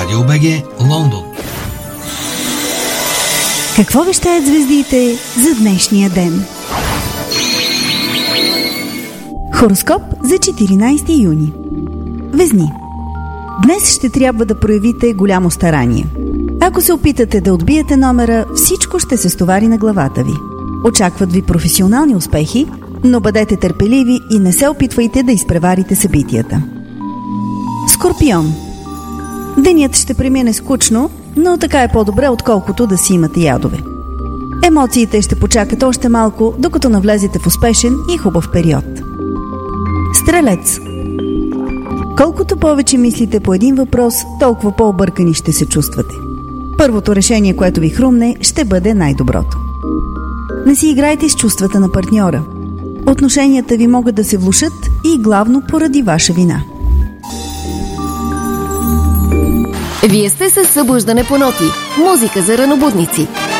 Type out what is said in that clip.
Радио БГ, Лондон. Какво вещаят звездите за днешния ден? Хороскоп за 14 юни. Везни. Днес ще трябва да проявите голямо старание. Ако се опитате да отбиете номера, всичко ще се стовари на главата ви. Очакват ви професионални успехи, но бъдете търпеливи и не се опитвайте да изпреварите събитията. Скорпион. Денят ще премине скучно, но така е по-добре, отколкото да си имате ядове. Емоциите ще почакат още малко, докато навлезете в успешен и хубав период. Стрелец. Колкото повече мислите по един въпрос, толкова по-объркани ще се чувствате. Първото решение, което ви хрумне, ще бъде най-доброто. Не си играйте с чувствата на партньора. Отношенията ви могат да се влошат и главно поради ваша вина. Вие сте със събуждане по ноти. Музика за ранобудници.